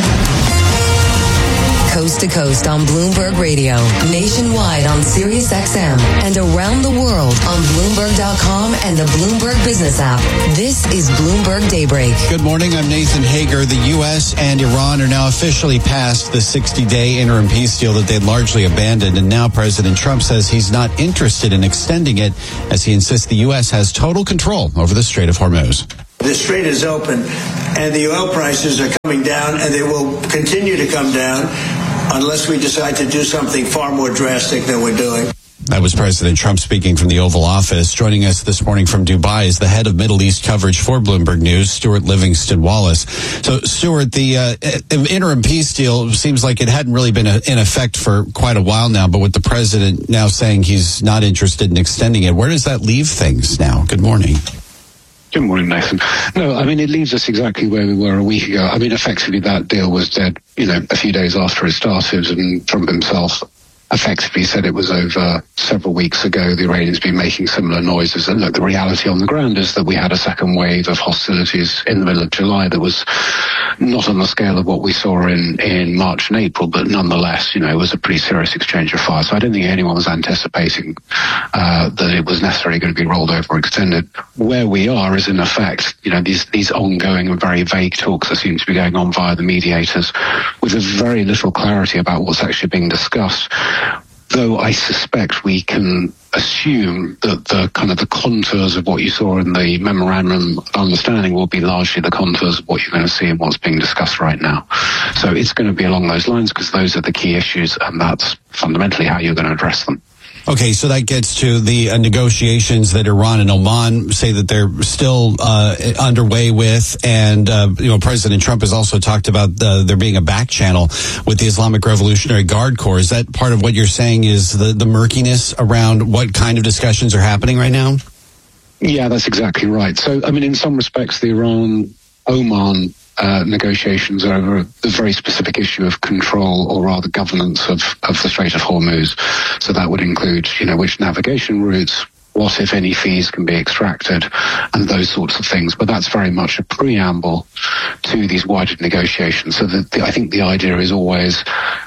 Coast to coast on Bloomberg Radio, nationwide on Sirius X M, and around the world on Bloomberg dot com and the Bloomberg Business app. This is Bloomberg Daybreak. Good morning. I'm Nathan Hager. The U S and Iran are now officially past the sixty-day interim peace deal that they'd largely abandoned, and now President Trump says he's not interested in extending it, as he insists the U S has total control over the Strait of Hormuz. The strait is open, and the oil prices are coming down, and they will continue to come down unless we decide to do something far more drastic than we're doing. That was President Trump speaking from the Oval Office. Joining us this morning from Dubai is the head of Middle East coverage for Bloomberg News, Stuart Livingston Wallace. So, Stuart, the uh, interim peace deal seems like it hadn't really been in effect for quite a while now, but with the president now saying he's not interested in extending it, where does that leave things now? Good morning. Good morning, Nathan. No, I mean, it leaves us exactly where we were a week ago. I mean, effectively, that deal was dead, you know, a few days after it started, and Trump himself effectively said it was over several weeks ago. The Iranians been making similar noises. And look, the reality on the ground is that we had a second wave of hostilities in the middle of July that was not on the scale of what we saw in, in March and April, but nonetheless, you know, it was a pretty serious exchange of fire. So I don't think anyone was anticipating uh, that it was necessarily going to be rolled over or extended. Where we are is, in effect, you know, these, these ongoing and very vague talks that seem to be going on via the mediators with very little clarity about what's actually being discussed. Though I suspect we can assume that the kind of the contours of what you saw in the memorandum of understanding will be largely the contours of what you're going to see and what's being discussed right now. So it's going to be along those lines because those are the key issues, and that's fundamentally how you're going to address them. Okay, so that gets to the uh, negotiations that Iran and Oman say that they're still uh, underway with, and uh, you know, President Trump has also talked about uh, there being a back channel with the Islamic Revolutionary Guard Corps. Is that part of what you're saying is the, the murkiness around what kind of discussions are happening right now? Yeah, that's exactly right. So, I mean, in some respects, the Iran-Oman Uh, negotiations are over the very specific issue of control, or rather governance of, of the Strait of Hormuz. So that would include, you know, which navigation routes, what, if any, fees can be extracted, and those sorts of things. But that's very much a preamble to these wider negotiations. So that the, I think the idea is always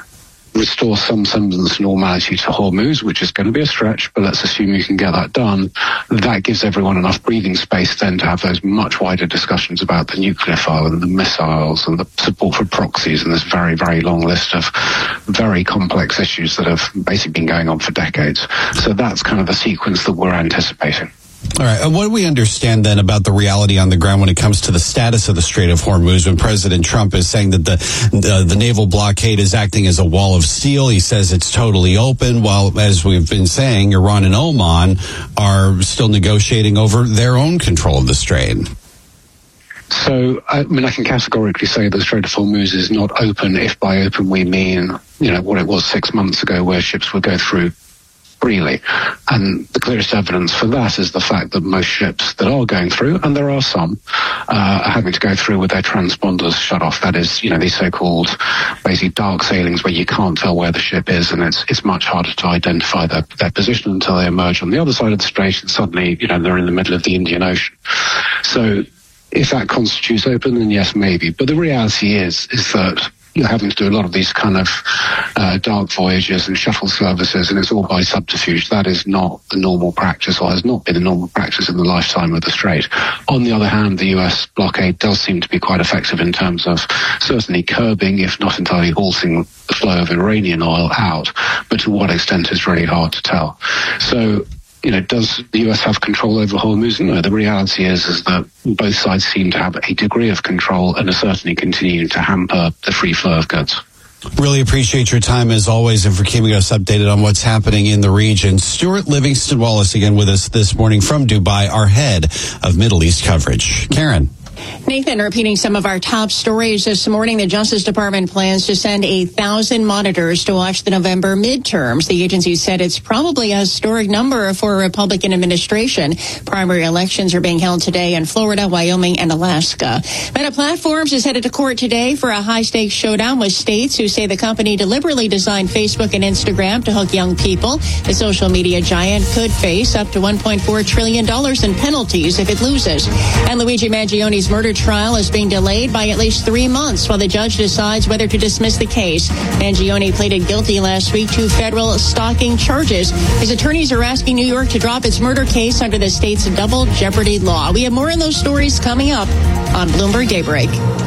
restore some semblance of normality to Hormuz, which is going to be a stretch, but let's assume you can get that done. That gives everyone enough breathing space then to have those much wider discussions about the nuclear file and the missiles and the support for proxies and this very, very long list of very complex issues that have basically been going on for decades. So that's kind of the sequence that we're anticipating. All right. And what do we understand then about the reality on the ground when it comes to the status of the Strait of Hormuz, when President Trump is saying that the uh, the naval blockade is acting as a wall of steel? He says it's totally open, while, as we've been saying, Iran and Oman are still negotiating over their own control of the strait. So, I mean, I can categorically say that the Strait of Hormuz is not open, if by open we mean, you know, what it was six months ago, where ships would go through freely. And the clearest evidence for that is the fact that most ships that are going through, and there are some, uh, are having to go through with their transponders shut off. That is, you know, these so-called basically dark sailings where you can't tell where the ship is, and it's it's much harder to identify their, their position until they emerge on the other side of the strait, and suddenly, you know, they're in the middle of the Indian Ocean. So if that constitutes open, then yes, maybe. But the reality is, is that you're having to do a lot of these kind of uh, dark voyages and shuttle services, and it's all by subterfuge. That is not the normal practice, or has not been a normal practice in the lifetime of the Strait. On the other hand, the U S blockade does seem to be quite effective in terms of certainly curbing, if not entirely halting, the flow of Iranian oil out, but to what extent is really hard to tell. So, you know, does the U S have control over Hormuz? No, the reality is, is that both sides seem to have a degree of control and are certainly continuing to hamper the free flow of goods. Really appreciate your time as always and for keeping us updated on what's happening in the region. Stuart Livingston Wallace again with us this morning from Dubai, our head of Middle East coverage. Karen. Nathan, repeating some of our top stories this morning, the Justice Department plans to send a thousand monitors to watch the November midterms. The agency said it's probably a historic number for a Republican administration. Primary elections are being held today in Florida, Wyoming, and Alaska. Meta Platforms is headed to court today for a high-stakes showdown with states who say the company deliberately designed Facebook and Instagram to hook young people. The social media giant could face up to one point four trillion dollars in penalties if it loses. And Luigi Mangioni's murder trial is being delayed by at least three months while the judge decides whether to dismiss the case. Mangione pleaded guilty last week to federal stalking charges. His attorneys are asking New York to drop its murder case under the state's double jeopardy law. We have more on those stories coming up on Bloomberg Daybreak.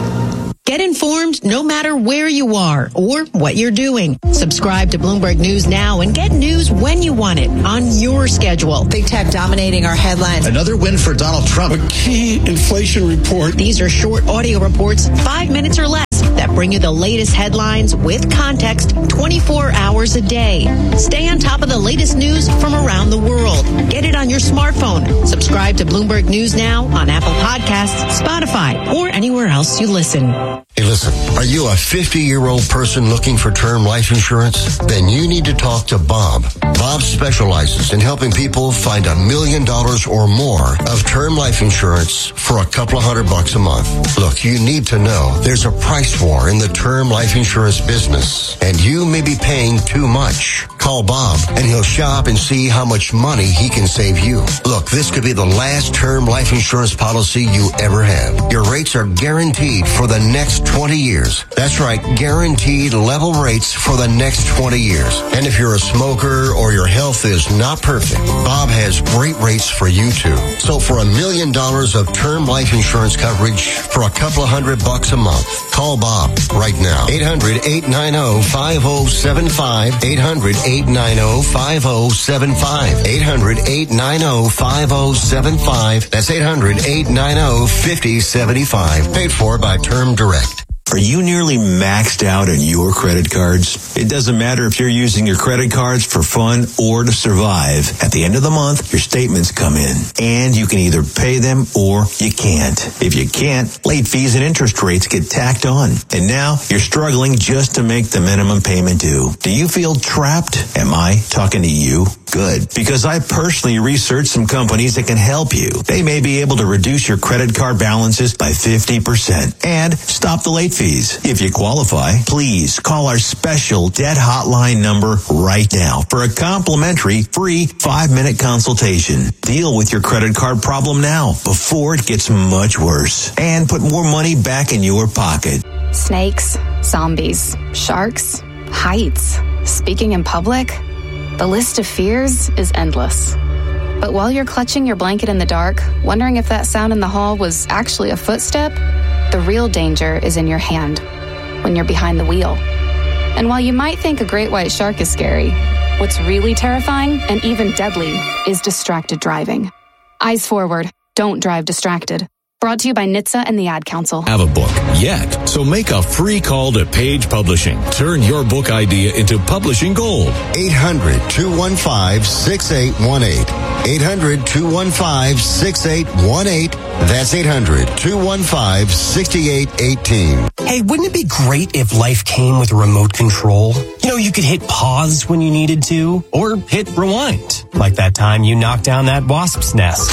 Get informed no matter where you are or what you're doing. Subscribe to Bloomberg News now and get news when you want it on your schedule. Big tech dominating our headlines. Another win for Donald Trump. A key inflation report. These are short audio reports, five minutes or less, that bring you the latest headlines with context twenty-four hours a day. Stay on top of the latest news from around the world. Get it on your smartphone. Subscribe to Bloomberg News now on Apple Podcasts, Spotify, or anywhere else you listen. Hey, listen, are you a fifty-year-old person looking for term life insurance? Then you need to talk to Bob. Bob specializes in helping people find a million dollars or more of term life insurance for a couple of hundred bucks a month. Look, you need to know there's a price war in the term life insurance business, and you may be paying too much. Call Bob, and he'll shop and see how much money he can save you. Look, this could be the last term life insurance policy you ever have. Your rates are guaranteed for the next twenty years. That's right, guaranteed level rates for the next twenty years. And if you're a smoker or your health is not perfect, Bob has great rates for you too. So for a million dollars of term life insurance coverage for a couple of hundred bucks a month, call Bob right now. eight hundred, eight nine zero, five zero seven five. eight hundred, eight nine zero, five zero seven five. eight hundred, eight nine zero, five zero seven five. That's eight hundred, eight nine zero, five zero seven five. Paid for by Term Direct. Are you nearly maxed out on your credit cards? It doesn't matter if you're using your credit cards for fun or to survive. At the end of the month, your statements come in, and you can either pay them or you can't. If you can't, late fees and interest rates get tacked on. And now you're struggling just to make the minimum payment due. Do you feel trapped? Am I talking to you? Good. Because I personally researched some companies that can help you. They may be able to reduce your credit card balances by fifty percent and stop the late fees. If you qualify, please call our special debt hotline number right now for a complimentary free five-minute consultation. Deal with your credit card problem now before it gets much worse and put more money back in your pocket. Snakes, zombies, sharks, heights, speaking in public. The list of fears is endless. But while you're clutching your blanket in the dark, wondering if that sound in the hall was actually a footstep, the real danger is in your hand, when you're behind the wheel. And while you might think a great white shark is scary, what's really terrifying and even deadly is distracted driving. Eyes forward, don't drive distracted. Brought to you by N H T S A and the Ad Council. Have a book yet? So make a free call to Page Publishing. Turn your book idea into publishing gold. eight hundred, two one five, six eight one eight. eight hundred, two one five, six eight one eight. That's eight hundred, two one five, six eight one eight. Hey, wouldn't it be great if life came with a remote control? You know, you could hit pause when you needed to, or hit rewind. Like that time you knocked down that wasp's nest.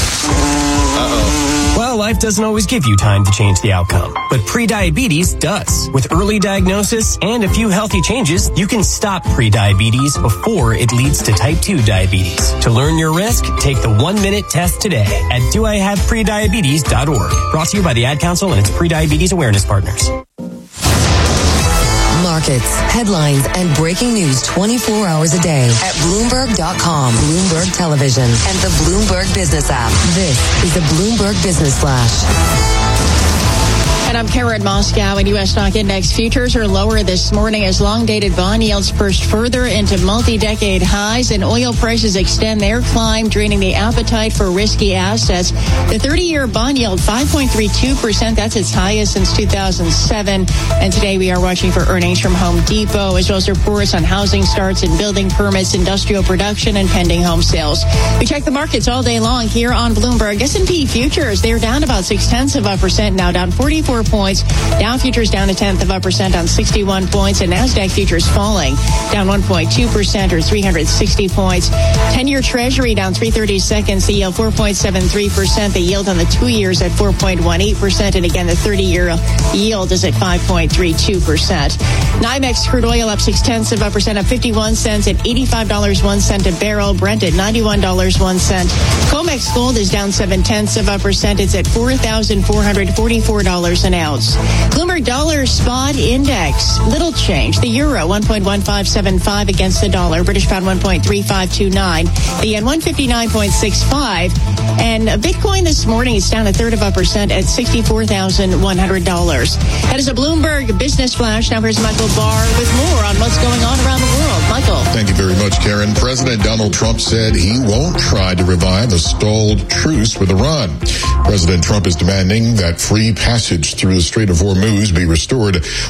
Uh-oh. Well, life doesn't always give you time to change the outcome, but prediabetes does. With early diagnosis and a few healthy changes, you can stop prediabetes before it leads to type two diabetes. To learn your risk, take the one-minute test today at do I have prediabetes dot org. Brought to you by the Ad Council and its prediabetes awareness partners. markets, headlines, and breaking news twenty-four hours a day at Bloomberg dot com, Bloomberg Television, and the Bloomberg Business app. This is the Bloomberg Business Flash. And I'm Karen Moscow, and U S stock index futures are lower this morning as long-dated bond yields pushed further into multi-decade highs, and oil prices extend their climb, draining the appetite for risky assets. The thirty-year bond yield, five point three two percent. That's its highest since two thousand seven. And today we are watching for earnings from Home Depot, as well as reports on housing starts and building permits, industrial production, and pending home sales. We check the markets all day long here on Bloomberg. S and P futures, they're down about six-tenths of a percent, now down forty-four points. Dow futures down a tenth of a percent on sixty-one points, and NASDAQ futures falling down one point two percent or three hundred sixty points. ten-year Treasury down three thirty-seconds, the yield four point seven three percent. The yield on the two years at four point one eight percent, and again the thirty-year yield is at five point three two percent. NYMEX crude oil up six-tenths of a percent, up fifty-one cents at eighty-five dollars and one cent a barrel. Brent at ninety-one dollars and one cent. COMEX gold is down seven-tenths of a percent. It's at four thousand four hundred forty-four dollars an ounce. Bloomberg Dollar Spot Index, little change. The euro, one point one five seven five against the dollar. British pound, one point three five two nine. The yen, one fifty-nine point six five. And Bitcoin this morning is down a third of a percent at sixty-four thousand one hundred dollars. That is a Bloomberg Business Flash. Now here's Michael Barr with more on what's going on around the world. Michael. Thank you very much, Karen. President Donald Trump said he won't try to revive a stalled truce with Iran. President Trump is demanding that free passage through the Strait of Hormuz be restored